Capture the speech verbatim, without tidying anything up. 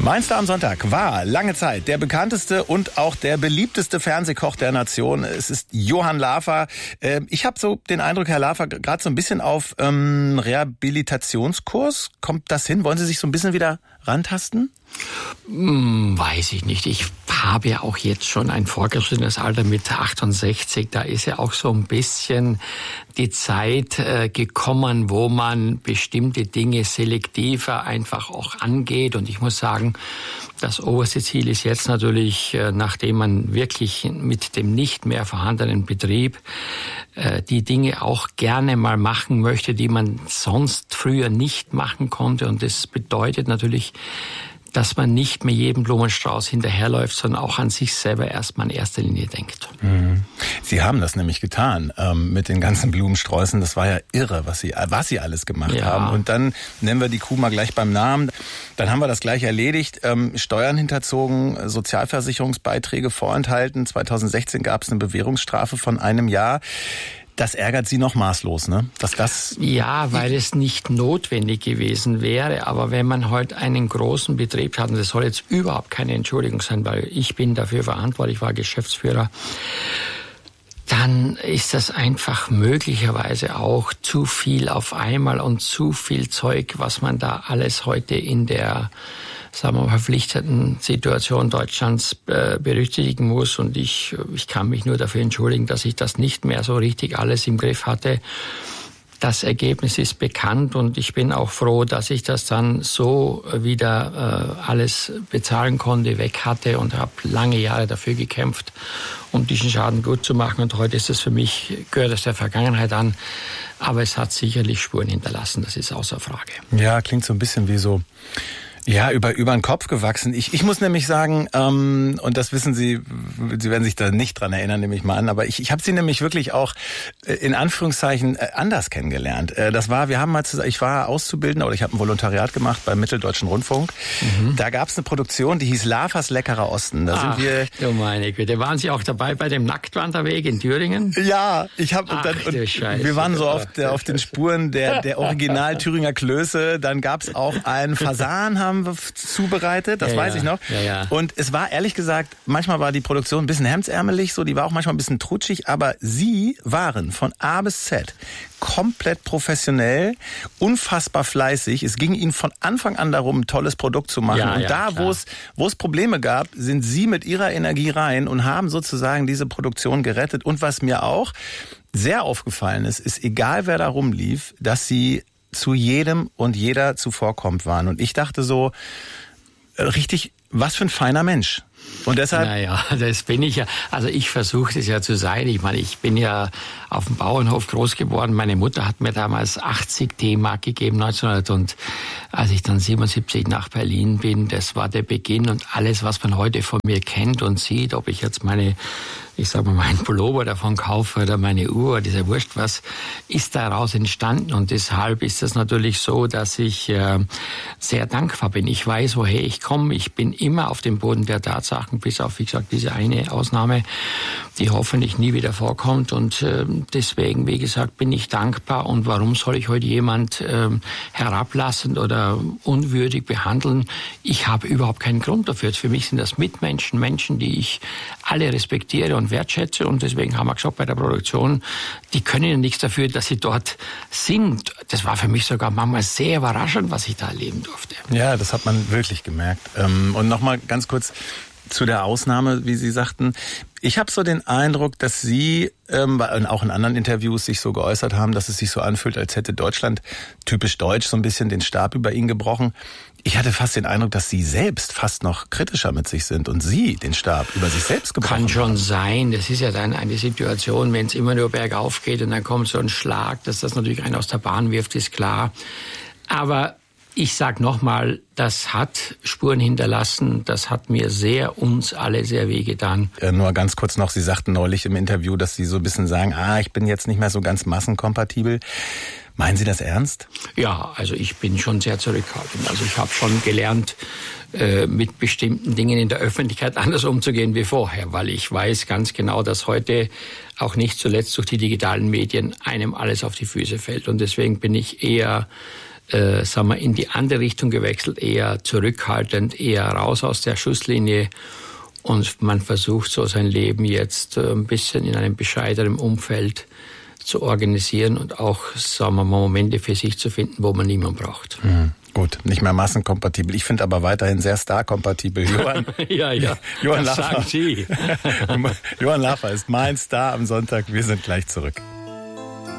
Mein Star am Sonntag war lange Zeit der bekannteste und auch der beliebteste Fernsehkoch der Nation. Es ist Johann Lafer. Ich habe so den Eindruck, Herr Lafer, gerade so ein bisschen auf ähm, Rehabilitationskurs. Kommt das hin? Wollen Sie sich so ein bisschen wieder rantasten? Hm, weiß ich nicht. Ich habe ja auch jetzt schon ein vorgeschrittenes Alter mit achtundsechzig. Da ist ja auch so ein bisschen die Zeit äh, gekommen, wo man bestimmte Dinge selektiver einfach auch angeht. Und ich muss sagen, das oberste Ziel ist jetzt natürlich, äh, nachdem man wirklich mit dem nicht mehr vorhandenen Betrieb äh, die Dinge auch gerne mal machen möchte, die man sonst früher nicht machen konnte. Und das bedeutet natürlich, dass man nicht mehr jedem Blumenstrauß hinterherläuft, sondern auch an sich selber erstmal in erster Linie denkt. Mhm. Sie haben das nämlich getan ähm, mit den ganzen Blumensträußen. Das war ja irre, was Sie, was Sie alles gemacht ja. haben. Und dann nennen wir die Kuh mal gleich beim Namen. Dann haben wir das gleich erledigt. Ähm, Steuern hinterzogen, Sozialversicherungsbeiträge vorenthalten. zweitausendsechzehn gab es eine Bewährungsstrafe von einem Jahr. Das ärgert Sie noch maßlos, ne? Dass das ja, weil es nicht notwendig gewesen wäre. Aber wenn man heute einen großen Betrieb hat, und das soll jetzt überhaupt keine Entschuldigung sein, weil ich bin dafür verantwortlich, war Geschäftsführer, dann ist das einfach möglicherweise auch zu viel auf einmal und zu viel Zeug, was man da alles heute in der, sagen wir mal, verpflichteten Situation Deutschlands äh, berücksichtigen muss. Und ich, ich kann mich nur dafür entschuldigen, dass ich das nicht mehr so richtig alles im Griff hatte. Das Ergebnis ist bekannt und ich bin auch froh, dass ich das dann so wieder äh, alles bezahlen konnte, weg hatte und habe lange Jahre dafür gekämpft, um diesen Schaden gut zu machen. Und heute ist es für mich, gehört es der Vergangenheit an, aber es hat sicherlich Spuren hinterlassen, das ist außer Frage. Ja, klingt so ein bisschen wie so... Ja, über über den Kopf gewachsen. Ich ich muss nämlich sagen, ähm, und das wissen Sie, Sie werden sich da nicht dran erinnern, nehme ich mal an, aber ich ich habe Sie nämlich wirklich auch äh, in Anführungszeichen äh, anders kennengelernt. Äh, das war, wir haben mal zusammen, ich war Auszubildender oder ich habe ein Volontariat gemacht beim Mitteldeutschen Rundfunk. Mhm. Da gab es eine Produktion, die hieß Lafers leckerer Osten. Da Ach, sind wir. Du meine Güte, waren Sie auch dabei bei dem Nacktwanderweg in Thüringen? Ja, ich habe und dann und wir waren so auf der auf den Spuren der der Original Thüringer Klöße. Dann gab es auch einen Fasan, haben wir zubereitet, das ja, weiß ich noch. Ja, ja. Und es war ehrlich gesagt, manchmal war die Produktion ein bisschen hemdsärmelig, so, die war auch manchmal ein bisschen trutschig, aber Sie waren von A bis Z komplett professionell, unfassbar fleißig. Es ging Ihnen von Anfang an darum, ein tolles Produkt zu machen. Ja, und ja, da, wo es wo es Probleme gab, sind Sie mit Ihrer Energie rein und haben sozusagen diese Produktion gerettet. Und was mir auch sehr aufgefallen ist, ist, egal wer da rumlief, dass Sie zu jedem und jeder zuvorkommt waren. Und ich dachte so, richtig, was für ein feiner Mensch. Und deshalb... Naja, das bin ich ja. Also ich versuche es ja zu sein. Ich meine, ich bin ja auf dem Bauernhof groß geworden. Meine Mutter hat mir damals achtzig D-Mark gegeben, neunzehnhundert. Und als ich dann siebenundsiebzig nach Berlin bin, das war der Beginn. Und alles, was man heute von mir kennt und sieht, ob ich jetzt meine... ich sag mal, meinen Pullover davon kaufe oder meine Uhr, das ist ja wurscht, was ist daraus entstanden. Und deshalb ist es natürlich so, dass ich äh, sehr dankbar bin. Ich weiß, woher ich komme. Ich bin immer auf dem Boden der Tatsachen, bis auf, wie gesagt, diese eine Ausnahme, die hoffentlich nie wieder vorkommt. Und äh, deswegen, wie gesagt, bin ich dankbar. Und warum soll ich heute jemand äh, herablassend oder unwürdig behandeln? Ich habe überhaupt keinen Grund dafür. Für mich sind das Mitmenschen, Menschen, die ich alle respektiere und wertschätze. Und deswegen haben wir gesagt, bei der Produktion, die können ja nichts dafür, dass sie dort sind. Das war für mich sogar manchmal sehr überraschend, was ich da erleben durfte. Ja, das hat man wirklich gemerkt. Und nochmal ganz kurz zu der Ausnahme, wie Sie sagten. Ich habe so den Eindruck, dass Sie ähm, auch in anderen Interviews sich so geäußert haben, dass es sich so anfühlt, als hätte Deutschland, typisch deutsch, so ein bisschen den Stab über ihn gebrochen. Ich hatte fast den Eindruck, dass Sie selbst fast noch kritischer mit sich sind und Sie den Stab über sich selbst gebrochen haben. Kann schon sein. Das ist ja dann eine Situation, wenn es immer nur bergauf geht und dann kommt so ein Schlag, dass das natürlich einen aus der Bahn wirft, ist klar. Aber ich sag nochmal, das hat Spuren hinterlassen, das hat mir sehr, uns alle sehr wehgetan. Äh, nur ganz kurz noch, Sie sagten neulich im Interview, dass Sie so ein bisschen sagen, ah, ich bin jetzt nicht mehr so ganz massenkompatibel. Meinen Sie das ernst? Ja, also ich bin schon sehr zurückhaltend. Also ich habe schon gelernt, äh, mit bestimmten Dingen in der Öffentlichkeit anders umzugehen wie vorher, weil ich weiß ganz genau, dass heute auch nicht zuletzt durch die digitalen Medien einem alles auf die Füße fällt. Und deswegen bin ich eher äh, sagen wir, in die andere Richtung gewechselt, eher zurückhaltend, eher raus aus der Schusslinie. Und man versucht so sein Leben jetzt äh, ein bisschen in einem bescheidenen Umfeld zu organisieren und auch, sagen wir mal, Momente für sich zu finden, wo man niemanden braucht. Mhm. Gut, nicht mehr massenkompatibel. Ich finde aber weiterhin sehr starkompatibel. Johann, ja, ja, Johann das Laffer. sagen Sie. Johann Laffer ist mein Star am Sonntag. Wir sind gleich zurück.